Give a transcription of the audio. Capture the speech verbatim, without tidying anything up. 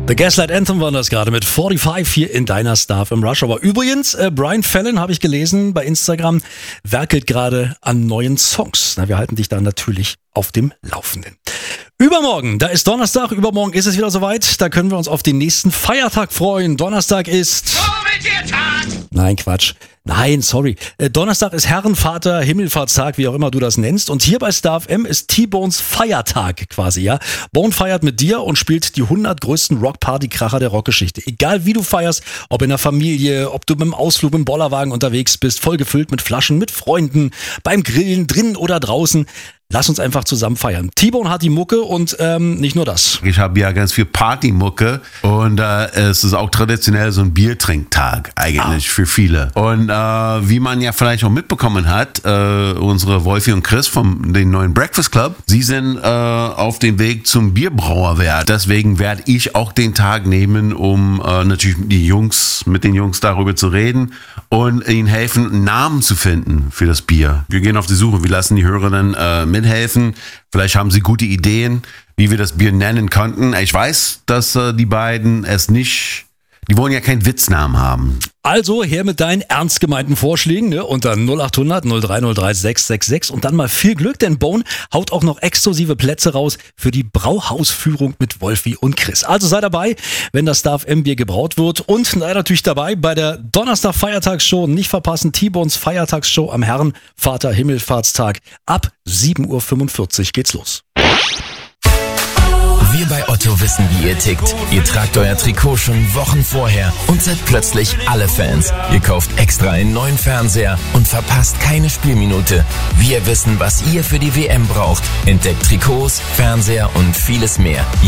The Gaslight Anthem war das gerade mit fünfundvierzig hier in deiner Star F M Rush Hour. Übrigens, äh, Brian Fallon, habe ich gelesen bei Instagram, werkelt gerade an neuen Songs. Na, wir halten dich da natürlich auf dem Laufenden. Übermorgen, da ist Donnerstag, übermorgen ist es wieder soweit, da können wir uns auf den nächsten Feiertag freuen. Donnerstag ist... Nein, Quatsch. Nein, sorry. Äh, Donnerstag ist Herrenvater, Himmelfahrtstag, wie auch immer du das nennst. Und hier bei Star F M ist T-Bones Feiertag quasi, ja. Bone feiert mit dir und spielt die hundert größten Rock-Party-Kracher der Rockgeschichte. Egal wie du feierst, ob in der Familie, ob du mit dem Ausflug im Bollerwagen unterwegs bist, voll gefüllt mit Flaschen, mit Freunden, beim Grillen, drinnen oder draußen. Lass uns einfach zusammen feiern. T-Bone hat die Mucke und ähm, nicht nur das. Ich habe ja ganz viel Partymucke und äh, es ist auch traditionell so ein Biertrinktag eigentlich ah. für viele. Und äh, wie man ja vielleicht auch mitbekommen hat, äh, unsere Wolfi und Chris vom den neuen Breakfast Club, sie sind äh, auf dem Weg zum Bierbrauerwerk. Deswegen werde ich auch den Tag nehmen, um äh, natürlich die Jungs, mit den Jungs darüber zu reden und ihnen helfen, einen Namen zu finden für das Bier. Wir gehen auf die Suche, wir lassen die Hörerinnen äh, mithelfen. Vielleicht haben sie gute Ideen, wie wir das Bier nennen könnten. Ich weiß, dass äh, die beiden es nicht, die wollen ja keinen Witznamen haben. Also her mit deinen ernst gemeinten Vorschlägen, ne? Unter null acht hundert null drei null drei sechs sechs sechs und dann mal viel Glück, denn Bone haut auch noch exklusive Plätze raus für die Brauhausführung mit Wolfi und Chris. Also sei dabei, wenn das Star F M Bier gebraut wird und sei natürlich dabei bei der Donnerstag-Feiertagsshow. Nicht verpassen, T-Bones Feiertagsshow am Herrenvater Himmelfahrtstag. Ab sieben Uhr fünfundvierzig geht's los. Wir bei Otto wissen, wie ihr tickt. Ihr tragt euer Trikot schon Wochen vorher und seid plötzlich alle Fans. Ihr kauft extra einen neuen Fernseher und verpasst keine Spielminute. Wir wissen, was ihr für die W M braucht. Entdeckt Trikots, Fernseher und vieles mehr.